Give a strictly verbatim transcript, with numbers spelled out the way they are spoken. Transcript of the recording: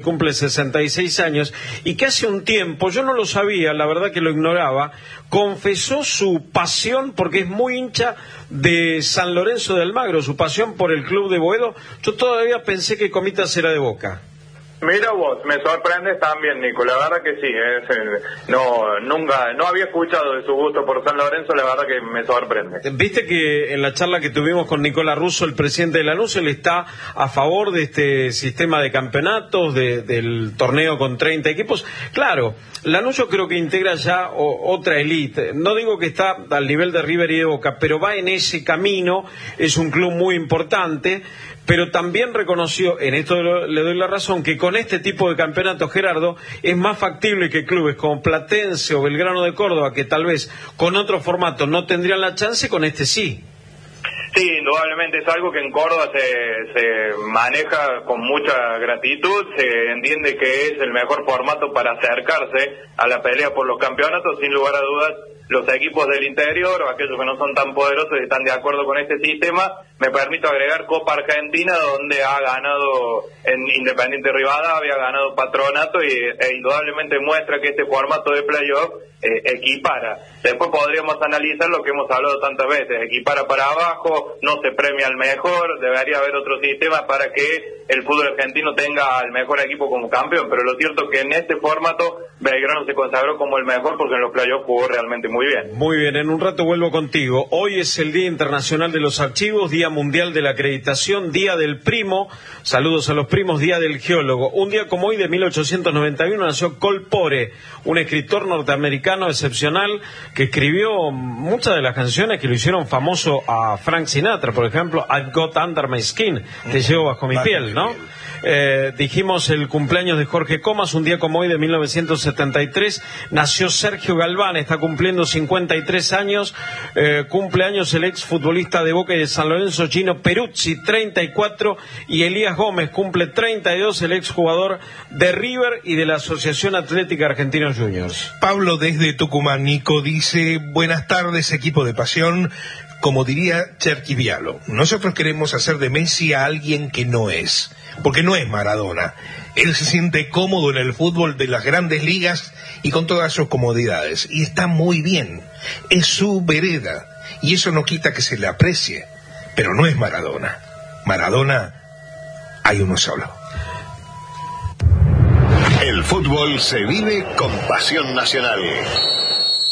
cumple sesenta y seis años, y que hace un tiempo, yo no lo sabía, la verdad que lo ignoraba, confesó su pasión, porque es muy hincha de San Lorenzo de Almagro, su pasión por el club de Boedo. Yo todavía pensé que Comitas era de Boca. Mira vos, me sorprendes también, Nico, la verdad que sí, es, no, nunca, no había escuchado de su gusto por San Lorenzo, la verdad que me sorprende. Viste que en la charla que tuvimos con Nicolás Russo, el presidente de Lanús, él está a favor de este sistema de campeonatos, de, del torneo con treinta equipos. Claro, Lanús yo creo que integra ya o, otra élite, no digo que está al nivel de River y de Boca, pero va en ese camino, es un club muy importante, pero también reconoció, en esto le doy la razón, que con este tipo de campeonatos, Gerardo, es más factible que clubes como Platense o Belgrano de Córdoba, que tal vez con otro formato no tendrían la chance, con este sí. Sí, indudablemente es algo que en Córdoba se, se maneja con mucha gratitud, se entiende que es el mejor formato para acercarse a la pelea por los campeonatos, sin lugar a dudas. Los equipos del interior o aquellos que no son tan poderosos están de acuerdo con este sistema. Me permito agregar Copa Argentina, donde ha ganado en Independiente Rivadavia, ha ganado Patronato y e indudablemente muestra que este formato de playoff eh, equipara. Después podríamos analizar lo que hemos hablado tantas veces, equipara para abajo, no se premia al mejor, debería haber otro sistema para que el fútbol argentino tenga al mejor equipo como campeón, pero lo cierto es que en este formato Belgrano se consagró como el mejor porque en los playoffs jugó realmente muy bien. Muy bien, en un rato vuelvo contigo. Hoy es el Día Internacional de los Archivos, Día Mundial de la Acreditación, Día del Primo, saludos a los primos, Día del Geólogo. Un día como hoy de mil ochocientos noventa y uno nació Cole Porter, un escritor norteamericano excepcional que escribió muchas de las canciones que lo hicieron famoso a Frank Sinatra, por ejemplo, I've Got Under My Skin, te llevo bajo mi piel, ¿no? Eh, dijimos el cumpleaños de Jorge Comas, un día como hoy de mil novecientos setenta y tres, nació Sergio Galván, está cumpliendo cincuenta y tres años, eh, cumpleaños el ex futbolista de Boca y de San Lorenzo, Gino Peruzzi, treinta y cuatro, y Elías Gómez cumple treinta y dos, el ex jugador de River y de la Asociación Atlética Argentinos Juniors. Pablo desde Tucumán, Nico, dice, buenas tardes, equipo de pasión. Como diría Cherky Vialo, nosotros queremos hacer de Messi a alguien que no es, porque no es Maradona. Él se siente cómodo en el fútbol de las grandes ligas y con todas sus comodidades, y está muy bien, es su vereda, y eso no quita que se le aprecie, pero no es Maradona. Maradona hay uno solo. El fútbol se vive con pasión nacional.